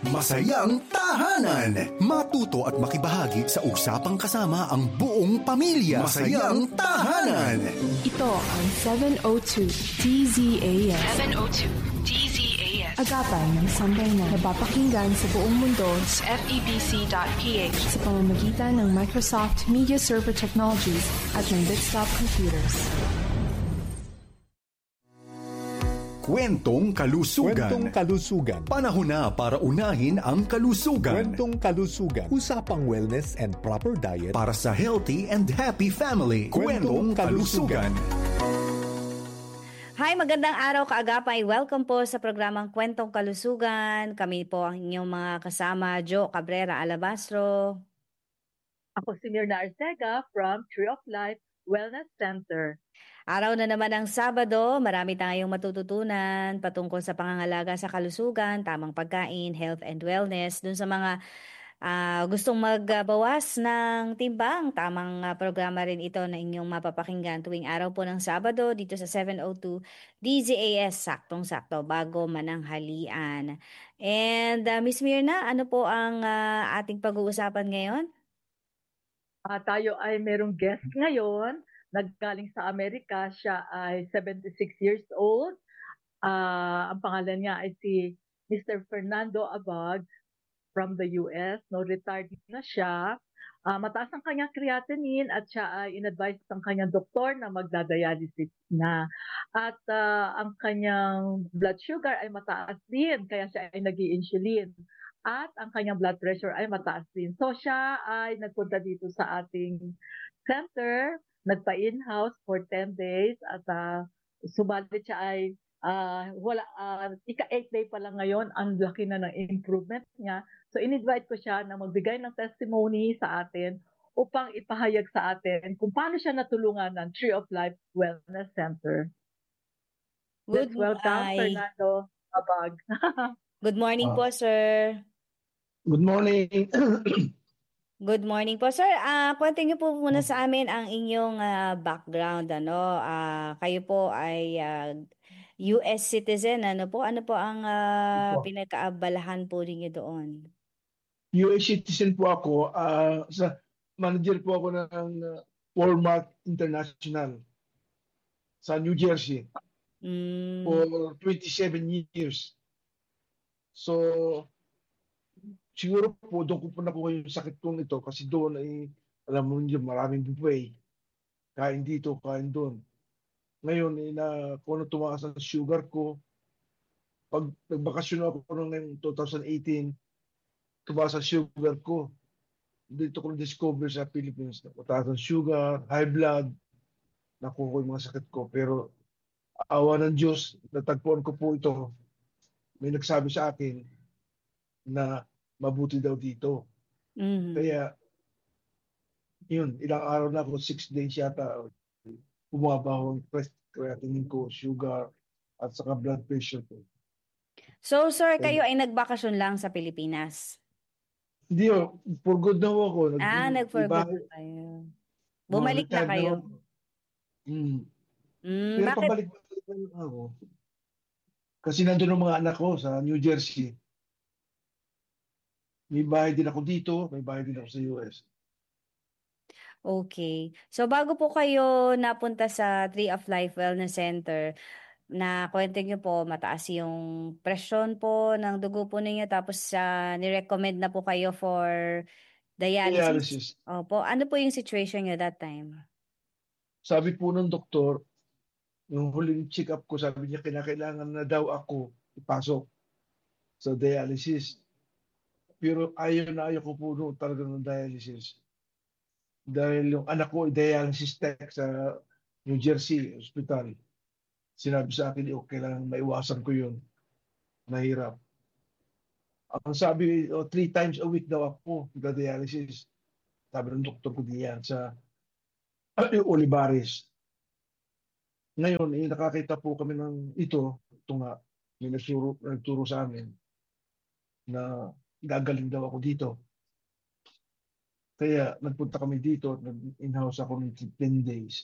Masayang Tahanan. Matuto at makibahagi sa usapang kasama ang buong pamilya. Masayang Tahanan. Ito ang 702 DZAS. 702 DZAS. Agapay ng sambayanan na napapakinggan sa buong mundo sa FEBC.ph sa pamamagitan ng Microsoft Media Server Technologies at ng Bitstop Computers. Kwentong Kalusugan. Kwentong Kalusugan. Panahon na para unahin ang kalusugan. Kwentong Kalusugan. Usapang wellness and proper diet Para sa healthy and happy family. Kwentong Kalusugan. Hi, magandang araw kaagapay. Welcome po sa programang Kwentong Kalusugan. Kami po ang inyong mga kasama, Jo Cabrera Alabastro. Ako si Mirna Arcega from Tree of Life Wellness Center. Araw na naman ang Sabado, marami tayong matututunan patungkol sa pangangalaga sa kalusugan, tamang pagkain, health and wellness. Dun sa mga gustong magbawas ng timbang, tamang programa rin ito na inyong mapapakinggan tuwing araw po ng Sabado dito sa 702 DZAS, saktong-sakto, bago mananghalian. And Miss Mirna, ano po ang ating pag-uusapan ngayon? Tayo ay merong guest ngayon, naggaling sa Amerika. Siya ay 76 years old. Ang pangalan niya ay si Mr. Fernando Abag from the US. No, retired na siya. Mataas ang kanyang creatinine at siya ay in-advise ng kanyang doktor na magdadialysis na. At ang kanyang blood sugar ay mataas din, kaya siya ay nag-i-insulin. At ang kanyang blood pressure ay mataas din. So siya ay nagpunta dito sa ating center, nagpa-in-house for 10 days at subalit siya ay ika-8 day pa lang ngayon, ang laki na ng improvement niya. So in-invite ko siya na magbigay ng testimony sa atin upang ipahayag sa atin kung paano siya natulungan ng Tree of Life Wellness Center. Let's welcome Fernando Abag. Good morning po, sir. Good morning. Good morning po, sir. Kwento niyo po muna sa amin ang inyong background. Kayo po ay US citizen. Ano po ang pinagkaabalahan po ninyo doon? US citizen po ako. Manager po ako ng Walmart International sa New Jersey for 27 years. So, siguro po, doon ko po nakuha yung sakit kong ito kasi doon ay, alam mo niyo, maraming buffet. Kain dito, kain doon. Ngayon, kung tumakas ang sugar ko, pag nagbakasyon ako noong 2018, tumakas ang sugar ko. Dito ko na-discover sa Philippines na mataas ang sugar, high blood, nakuha ko yung mga sakit ko. Pero awa ng Diyos, natagpuan ko po ito. May nagsabi sa akin na mabuti daw dito. Mm-hmm. Kaya, yun, ilang araw na ako, 6 days yata, bumaba ang creatinine ko, sugar, at saka blood pressure ko. So, sir, kayo ay nagbakasyon lang sa Pilipinas? Hindi, for good na ako. Nag-for good kayo. Bumalik na kayo? Pero bakit? pabalik-balik na ako. Kasi nandun ang mga anak ko sa New Jersey. May bahay din ako dito, may bahay din ako sa US. Okay. So bago po kayo napunta sa Tree of Life Wellness Center, na kwento niyo po mataas yung presyon po ng dugo po ninyo tapos ni-recommend na po kayo for dialysis. Opo. Ano po yung situation niyo that time? Sabi po ng doktor, yung huling check-up ko, sabi niya kinakailangan na daw ako ipasok sa dialysis. Pero ayaw ko po talaga ng dialysis. Dahil yung anak ko, dialysis tech sa New Jersey Hospital. Sinabi sa akin, okay lang, maiwasan ko yun. Mahirap. Ang sabi, 3 times a week daw ako dialysis. Sabi ng doktor ko diyan sa Olivares. Ngayon, nakakita po kami ng ito nga, may nagturo sa amin na gagaling daw ako dito. Kaya nagpunta kami dito, in-house ako ng 10 days.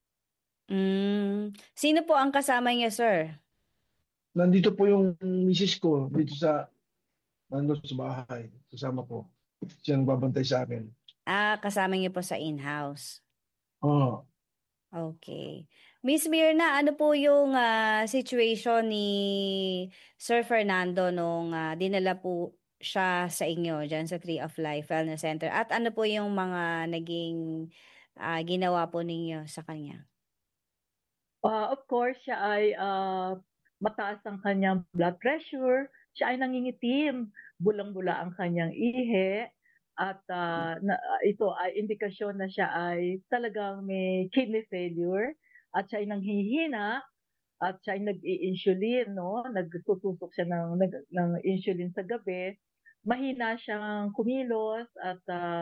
Sino po ang kasama niya, sir? Nandito po yung misis ko dito sa nandun sa bahay, kasama ko. Siya nagbabantay sa akin. Kasama niyo po sa in-house. Oo. Okay. Miss Mirna, ano po yung situation ni Sir Fernando nung dinala po siya sa inyo dyan sa Tree of Life Wellness Center? At ano po yung mga naging ginawa po ninyo sa kanya? Of course, siya ay mataas ang kanyang blood pressure. Siya ay nangingitim. Bulang-bula ang kanyang ihi. At ito ay indikasyon na siya ay talagang may kidney failure. At siya ay nanghihina. At siya ay nag-i-insulin, no? Nagtutusok siya ng insulin sa gabi. Mahina siyang kumilos at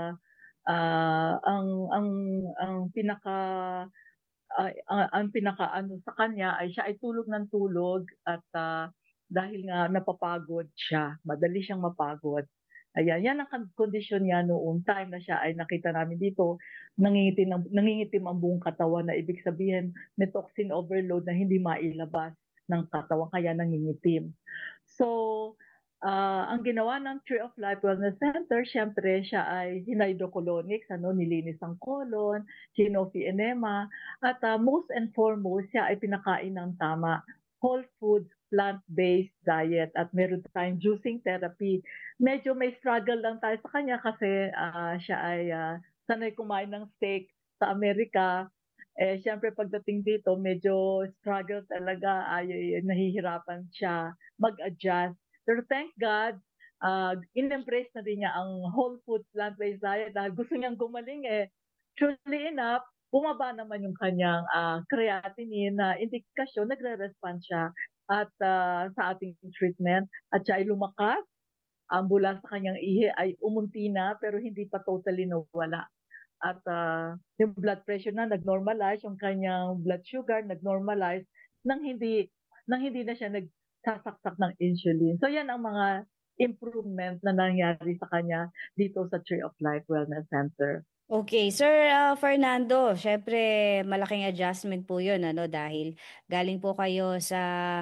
ang pinaka ang pinakaano sa kanya ay siya ay tulog ng tulog at dahil nga napapagod siya, madali siyang mapagod. Ayan, yan ang kondisyon niya noong time na siya ay nakita namin dito, nangingitim ang buong katawan na ibig sabihin may toxin overload na hindi mailabas ng katawan kaya nangingitim. So, ang ginawa ng Tree of Life Wellness Center, syempre siya ay hinydrocolonics, nilinis ang colon, Hinofi enema, at most and foremost, siya ay pinakain ng tama, whole foods, plant-based diet, at meron tayong juicing therapy. Medyo may struggle lang tayo sa kanya kasi siya ay sanay kumain ng steak sa Amerika. Siyempre pagdating dito, medyo struggle talaga, nahihirapan siya mag-adjust. Pero thank God, in-embrace na din niya ang whole food plant-based diet dahil gusto niyang gumaling eh. Truly enough, bumaba naman yung kanyang creatinine na indikasyon, nagre-respond siya at sa ating treatment at siya ay lumakas. Ang bula sa kanyang ihi ay umunti na pero hindi pa totally nawala. At yung blood pressure na nag-normalize, yung kanyang blood sugar nag-normalize nang hindi na siya nagsasaksak ng insulin. So yan ang mga improvement na nangyari sa kanya dito sa Tree of Life Wellness Center. Okay, Sir Fernando, syempre malaking adjustment po yun, dahil galing po kayo sa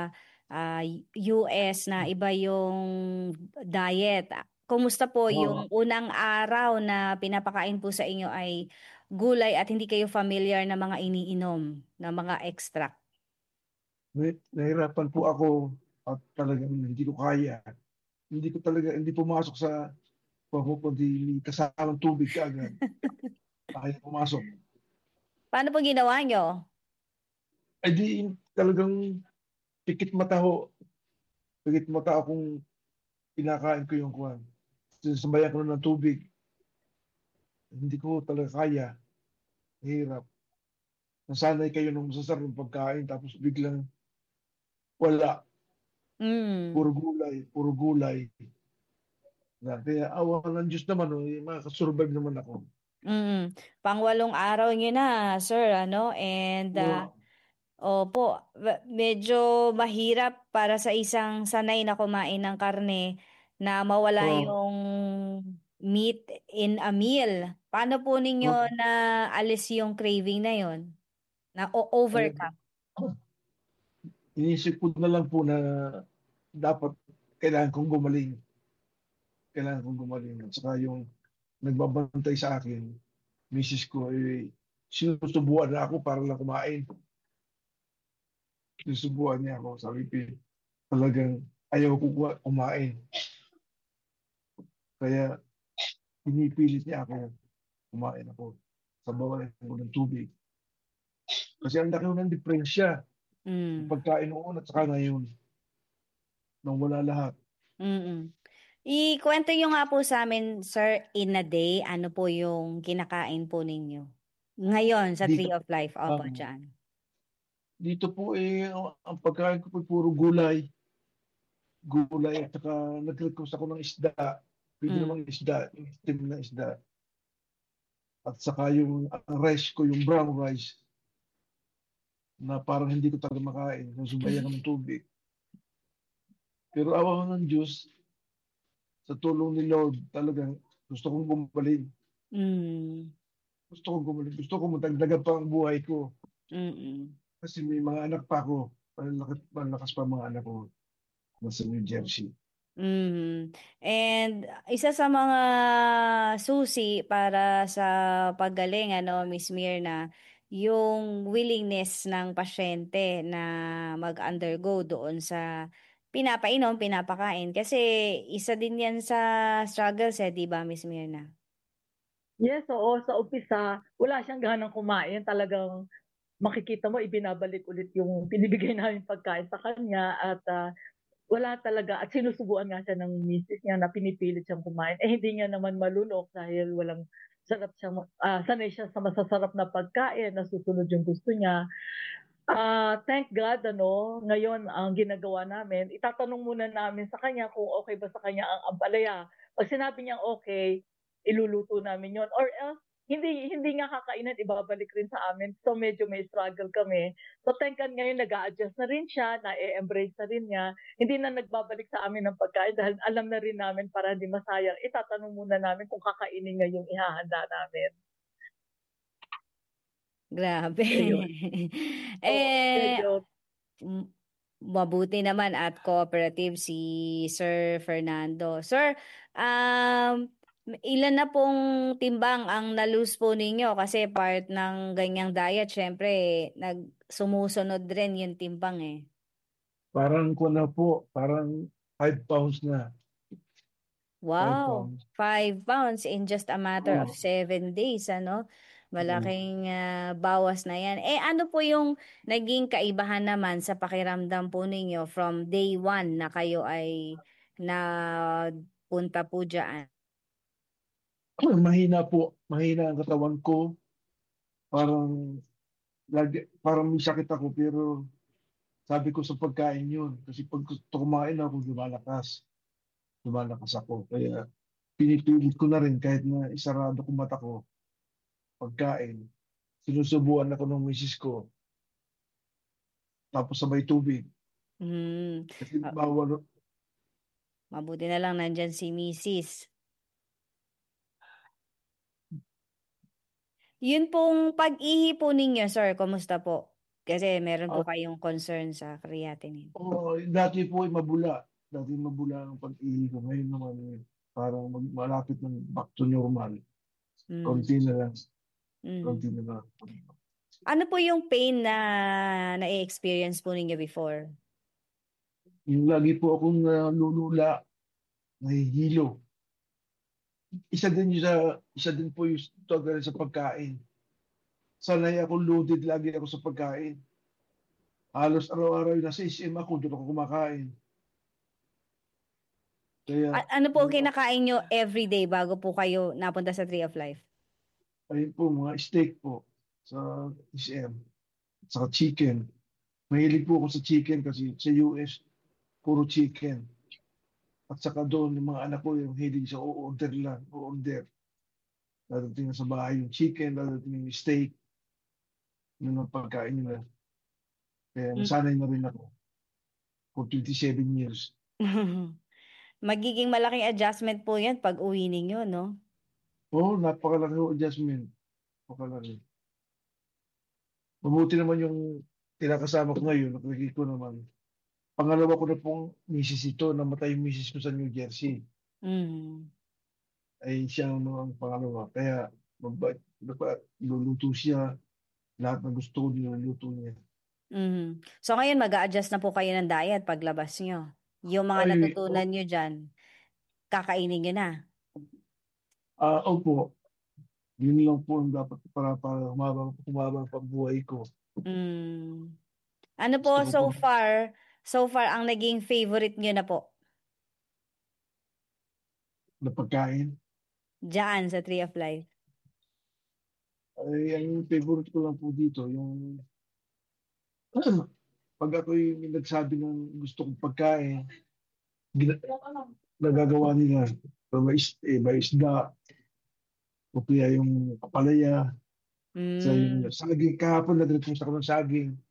US na iba yung diet. Kumusta po yung unang araw na pinapakain po sa inyo ay gulay at hindi kayo familiar na mga iniinom, na mga extract? Nahirapan po ako at talagang hindi ko kaya. Hindi pumasok sa kundi kasamang tubig kaagad. Kaya pumasok. Paano po ginawa nyo? Ay di talagang pikit mata akong pinakain ko yung kuwan. Sabayan ko na ng tubig. Hindi ko talaga kaya. Hirap. Nasanay kayo ng masasarap ng pagkain tapos biglang wala. Puro gulay. Kaya awa ng Diyos naman, makakasurvive naman ako. Pang-8 araw nyo na, sir, and opo, medyo mahirap para sa isang sanay na kumain ng karne na mawala yung meat in a meal. Paano po ninyo na alis yung craving na yon? Na overcome? Inisip ko na lang po na dapat kailangan kong gumaling. At saka yung nagbabantay sa akin, misis ko, sinusubuan na ako para lang kumain. Sinusubuan niya ako. Sabi ko, talagang ayaw ko kumain. Kaya pinipilit niya ako kumain ako. Sabawan ako ng tubig. Kasi ang laki ng diferensya. Pagkain noon at saka ngayon. Nang wala lahat. Ikwento nyo nga po sa amin, sir, in a day, ano po yung kinakain po ninyo? Ngayon, sa Tree of Life, opo, dyan. Dito po ang pagkain ko po puro gulay. Gulay at saka nag-request ako ng isda. Pwede namang isda, yung steam na isda. At saka yung rice ko, yung brown rice, na parang hindi ko talaga makain. Nasubayan ng tubig. Pero awa ng Diyos, sa tulong ni Lord, talagang gusto kong gumaling. Gusto kong matagdagan pa ang buhay ko. Kasi may mga anak pa ako. Malakas pa mga anak ko nasa New Jersey. Mhm. And isa sa mga susi para sa paggaling ano, Miss Mirna, yung willingness ng pasyente na mag-undergo doon sa pinapainom, pinapakain. Kasi isa din yan sa struggles 'di ba, Miss Mirna? Yes, oo. Sa umpisa, wala siyang ganang kumain. Talagang makikita mo ibinabalik ulit yung binibigay namin pagkain sa kanya at wala talaga at sinusubuan nga siya ng misis niya na pinipilit siyang kumain. Eh hindi niya naman malunok dahil walang sanay siya sa masasarap na pagkain, nasusunod yung gusto niya. Thank God, ngayon ang ginagawa namin, itatanong muna namin sa kanya kung okay ba sa kanya ang ampalaya. Pag sinabi niyang okay, iluluto namin yon. Or else, hindi nga kakainan, ibabalik rin sa amin. So medyo may struggle kami. So thank God ngayon nag-a-adjust na rin siya, na-embrace na rin niya. Hindi na nagbabalik sa amin ng pagkain dahil alam na rin namin para hindi masayang. Itatanong muna namin kung kakainin niya yung ihahanda namin. Grabe. Ayun. Eh, mabuti naman at cooperative si Sir Fernando. Sir, ilan na pong timbang ang na-lose po ninyo? Kasi part ng ganyang diet, syempre, sumusunod rin yung timbang eh. Parang ko na po, parang 5 pounds na. 5 Wow, pounds. 5 pounds in just a matter of 7 days, ano? Malaking bawas na yan. Eh ano po yung naging kaibahan naman sa pakiramdam po ninyo from day 1 na kayo ay napunta po dyan? Mahina po, mahina ang katawan ko. Parang may sakit ako pero sabi ko sa pagkain yun. Kasi pag kumain ako, lumalakas. Lumalakas ako. Kaya pinipilit ko na rin kahit na isarado ko mata ko pagkain. Sinusubuan ako ng misis ko. Tapos sabay tubig. Kasi bawal. Mabuti na lang nandyan si Mrs. Yun pong pag-ihi po ninyo, sir, kumusta po? Kasi meron po kayong concern sa creatinine. Dati po ay mabula. Dati mabula ang pag-ihi ko. Ngayon naman parang malapit ng back to normal. Konti na lang. Konti na lang. Ano po yung pain na na-experience po ninyo before? Yung lagi po akong nalulula, nahihilo. Isa din po yung struggle sa pagkain. Sanay ako loaded lagi ako sa pagkain. Halos araw-araw yung nasa SM ako, doon ako kumakain. Kaya, ano po ang kinakain nyo everyday bago po kayo napunta sa Tree of Life? Ayun po, mga steak po sa SM. Saka chicken. Mahilig po ako sa chicken kasi sa US, puro chicken. At saka doon, yung mga anak ko, yung hilig sa order lang, order. Dadating na sa bahay yung chicken, dadating yung steak. Yun ang pagkain nila. Kaya nasanay na rin ako for 27 years. Magiging malaking adjustment po yan pag uwi ninyo, no? Napakalaki yung adjustment. Napakalaki. Mabuti naman yung kinakasama ko ngayon, nakikita ko naman. Pangalawa ko na pong misis ito, namatay yung misis ko sa New Jersey. Ay siya ang pangalawa. Kaya luluto siya. Lahat na gusto ko niluluto niya. So ngayon mag-a-adjust na po kayo ng diet paglabas nyo. Yung mga natutunan nyo dyan, kakainin nyo na. Opo. Yun lang po ang dapat para humabang pagbuhay ko. Ano po so far ang naging favorite nyo na po? Na pagkain? Diyan sa Tree of Life. Ay, ang favorite ko lang po dito, yung pag ako'y nagsabi ng gusto kong pagkain, nagagawa nila. May isda, o kaya yung kapalaya, sa yung saging. Kahapon nag-repost ako ng saging.